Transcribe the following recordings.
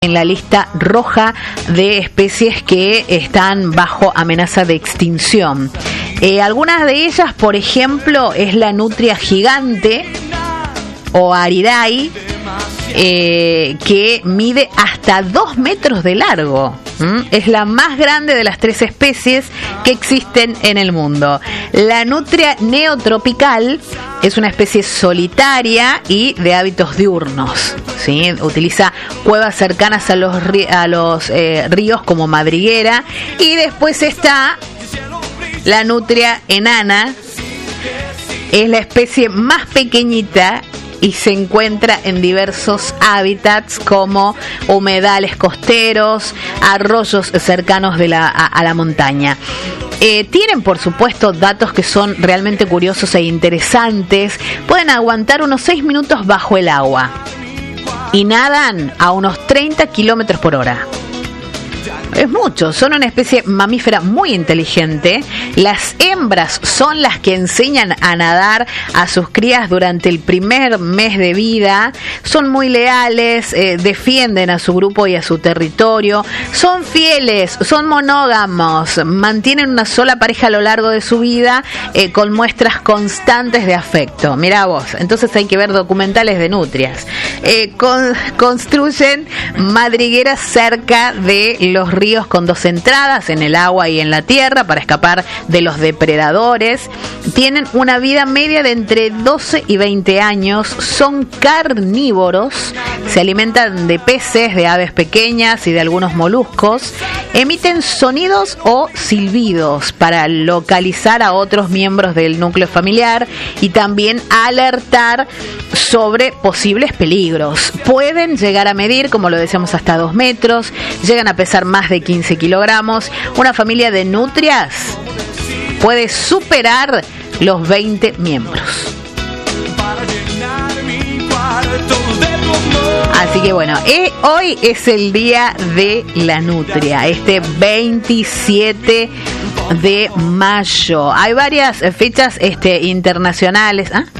en la lista roja de especies que están bajo amenaza de extinción. Algunas de ellas, por ejemplo, es la nutria gigante o Aridae, que mide hasta 2 metros de largo. Es la más grande de las 3 especies que existen en el mundo. La nutria neotropical es una especie solitaria y de hábitos diurnos, ¿sí? Utiliza cuevas cercanas a los ríos como madriguera. Y después está la nutria enana, es la especie más pequeñita y se encuentra en diversos hábitats como humedales costeros, arroyos cercanos a la montaña. Tienen, por supuesto, datos que son realmente curiosos e interesantes. Pueden aguantar unos 6 minutos bajo el agua y nadan a unos 30 kilómetros por hora. Es mucho, son una especie mamífera muy inteligente. Las hembras son las que enseñan a nadar a sus crías durante el primer mes de vida. Son muy leales, defienden a su grupo y a su territorio. Son fieles, son monógamos, mantienen una sola pareja a lo largo de su vida, con muestras constantes de afecto. Mirá vos, entonces hay que ver documentales de nutrias. Construyen madrigueras cerca de los ríos con 2 entradas, en el agua y en la tierra, para escapar de los depredadores. Tienen una vida media de entre 12 y 20 años. Son carnívoros, se alimentan de peces, de aves pequeñas y de algunos moluscos. Emiten sonidos o silbidos para localizar a otros miembros del núcleo familiar y también alertar sobre posibles peligros. Pueden llegar a medir, como lo decíamos, hasta 2 metros, llegan a pesar más de 15 kilogramos. Una familia de nutrias puede superar los 20 miembros. Así que bueno, hoy es el día de la nutria, este 27 de mayo. Hay varias fechas internacionales. ¿Ah?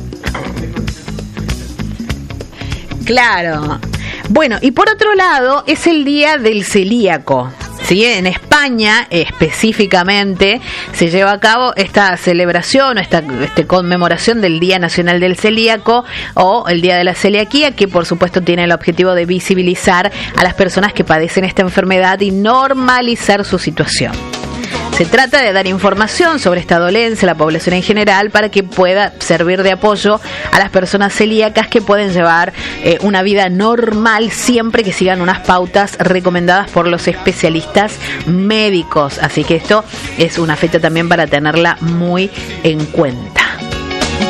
Claro. Bueno, y por otro lado, es el día del celíaco. ¿Sí? En España, específicamente, se lleva a cabo esta celebración o esta conmemoración del Día Nacional del Celíaco o el Día de la Celiaquía, que por supuesto tiene el objetivo de visibilizar a las personas que padecen esta enfermedad y normalizar su situación. Se trata de dar información sobre esta dolencia a la población en general para que pueda servir de apoyo a las personas celíacas que pueden llevar una vida normal siempre que sigan unas pautas recomendadas por los especialistas médicos. Así que esto es una fecha también para tenerla muy en cuenta.